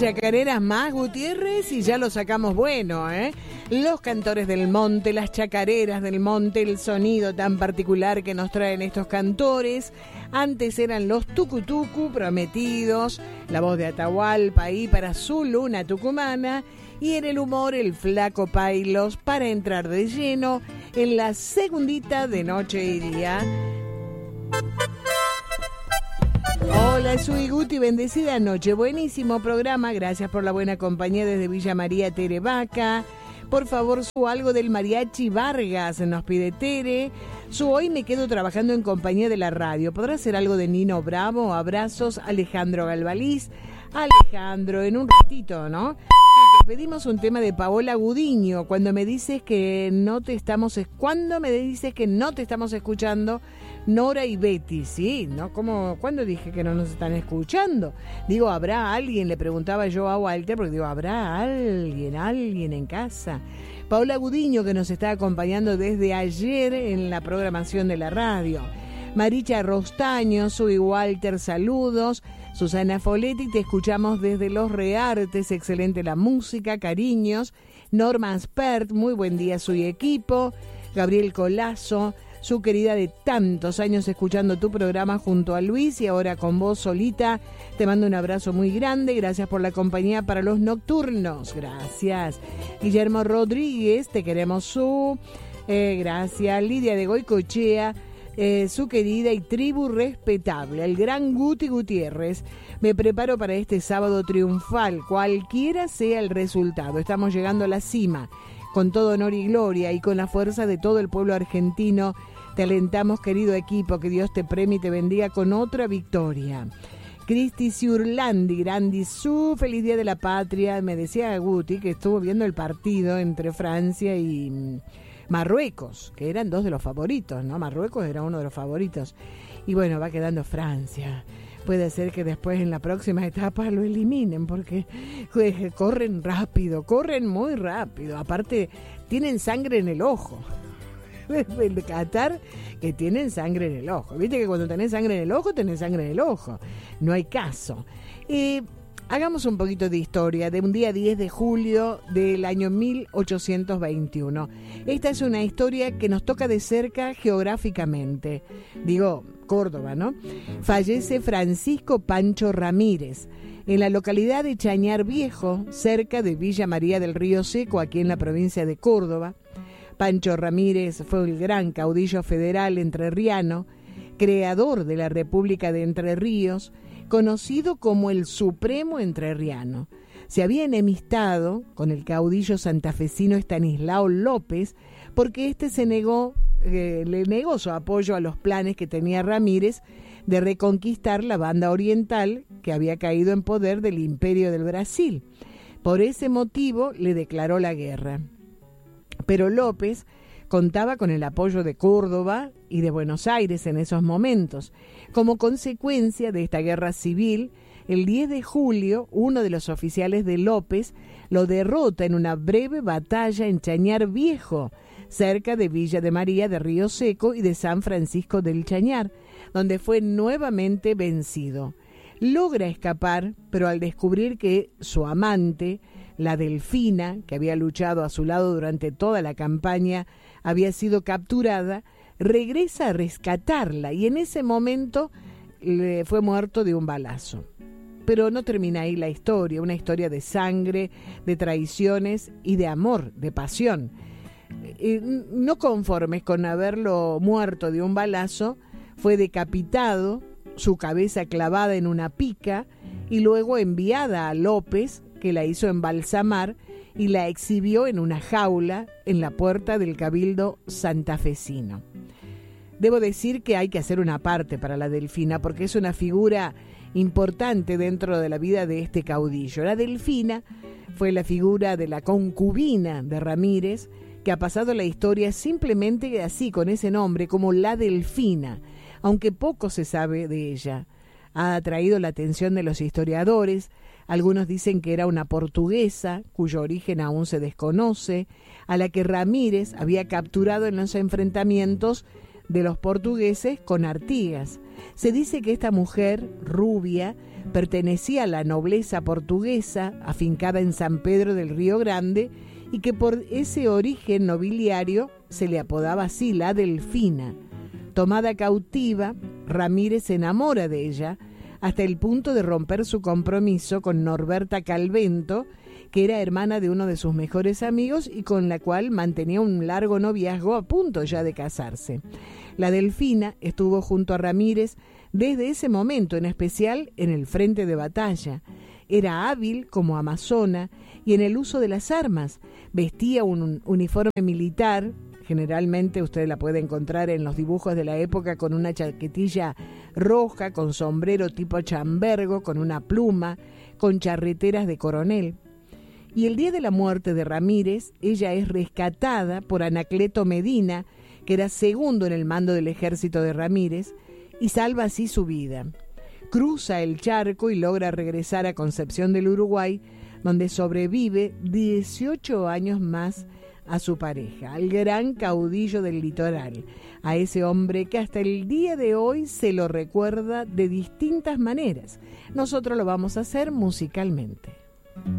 chacareras más, Gutiérrez, y ya lo sacamos bueno, ¿eh? Los cantores del monte, las chacareras del monte, el sonido tan particular que nos traen estos cantores. Antes eran los tucutucu prometidos, la voz de Atahualpa ahí para su luna tucumana, y en el humor el flaco Pailos para entrar de lleno en la segundita de Noche y Día. Hola, soy Guti, bendecida noche, buenísimo programa, gracias por la buena compañía desde Villa María Terevaca. Por favor, su algo del mariachi Vargas, nos pide Tere. Hoy me quedo trabajando en compañía de la radio. ¿Podrá hacer algo de Nino Bravo? Abrazos, Alejandro Galvaliz. Alejandro, en un ratito, ¿no? Te pedimos un tema de Paola Gudiño. Cuando me dices que no te estamos escuchando, Nora y Betty, ¿sí? ¿No? ¿Cuándo dije que no nos están escuchando? Digo, ¿habrá alguien? Le preguntaba yo a Walter, porque digo, ¿habrá alguien en casa? Paola Gudiño, que nos está acompañando desde ayer en la programación de la radio. Maricha Rostaño, soy Walter, saludos. Susana Foletti, te escuchamos desde Los Reartes, excelente la música, cariños. Norma Spert, muy buen día, soy equipo. Gabriel Colazo, su querida de tantos años escuchando tu programa junto a Luis y ahora con vos solita. Te mando un abrazo muy grande, gracias por la compañía para los nocturnos, gracias. Guillermo Rodríguez, te queremos gracias. Lidia de Goicochea, su querida y tribu respetable, el gran Guti Gutiérrez. Me preparo para este sábado triunfal, cualquiera sea el resultado. Estamos llegando a la cima, con todo honor y gloria y con la fuerza de todo el pueblo argentino. Te alentamos, querido equipo, que Dios te premie y te bendiga con otra victoria. Cristi Ciurlandi, Grandi, su feliz día de la patria. Me decía Guti que estuvo viendo el partido entre Francia y Marruecos, que eran dos de los favoritos, ¿no? Marruecos era uno de los favoritos. Y bueno, va quedando Francia. Puede ser que después en la próxima etapa lo eliminen porque corren rápido, corren muy rápido. Aparte, tienen sangre en el ojo. El Qatar, que tienen sangre en el ojo. Viste que cuando tenés sangre en el ojo, tenés sangre en el ojo. No hay caso. Hagamos un poquito de historia de un día 10 de julio del año 1821. Esta es una historia que nos toca de cerca geográficamente. Digo, Córdoba, ¿no? Fallece Francisco Pancho Ramírez en la localidad de Chañar Viejo, cerca de Villa María del Río Seco, aquí en la provincia de Córdoba. Pancho Ramírez fue el gran caudillo federal entrerriano, creador de la República de Entre Ríos, conocido como el Supremo Entrerriano. Se había enemistado con el caudillo santafesino Estanislao López porque éste le negó su apoyo a los planes que tenía Ramírez de reconquistar la banda oriental que había caído en poder del Imperio del Brasil. Por ese motivo le declaró la guerra. Pero López contaba con el apoyo de Córdoba y de Buenos Aires en esos momentos. Como consecuencia de esta guerra civil, el 10 de julio, uno de los oficiales de López lo derrota en una breve batalla en Chañar Viejo, cerca de Villa de María de Río Seco y de San Francisco del Chañar, donde fue nuevamente vencido. Logra escapar, pero al descubrir que su amante, la Delfina, que había luchado a su lado durante toda la campaña, había sido capturada, regresa a rescatarla y en ese momento fue muerto de un balazo. Pero no termina ahí la historia, una historia de sangre, de traiciones y de amor, de pasión. No conformes con haberlo muerto de un balazo, fue decapitado, su cabeza clavada en una pica y luego enviada a López, que la hizo embalsamar y la exhibió en una jaula en la puerta del Cabildo santafesino. Debo decir que hay que hacer una parte para la Delfina porque es una figura importante dentro de la vida de este caudillo. La Delfina fue la figura de la concubina de Ramírez, que ha pasado la historia simplemente así, con ese nombre, como la Delfina, aunque poco se sabe de ella. Ha atraído la atención de los historiadores. Algunos dicen que era una portuguesa, cuyo origen aún se desconoce, a la que Ramírez había capturado en los enfrentamientos de los portugueses con Artigas. Se dice que esta mujer, rubia, pertenecía a la nobleza portuguesa, afincada en San Pedro del Río Grande, y que por ese origen nobiliario se le apodaba así, la Delfina. Tomada cautiva, Ramírez se enamora de ella, hasta el punto de romper su compromiso con Norberta Calvento, que era hermana de uno de sus mejores amigos y con la cual mantenía un largo noviazgo a punto ya de casarse. La Delfina estuvo junto a Ramírez desde ese momento, en especial en el frente de batalla. Era hábil como amazona y en el uso de las armas. Vestía un uniforme militar, generalmente usted la puede encontrar en los dibujos de la época con una chaquetilla roja, con sombrero tipo chambergo, con una pluma, con charreteras de coronel. Y el día de la muerte de Ramírez, ella es rescatada por Anacleto Medina, que era segundo en el mando del ejército de Ramírez, y salva así su vida. Cruza el charco y logra regresar a Concepción del Uruguay, donde sobrevive 18 años más a su pareja, al gran caudillo del litoral, a ese hombre que hasta el día de hoy se lo recuerda de distintas maneras. Nosotros lo vamos a hacer musicalmente.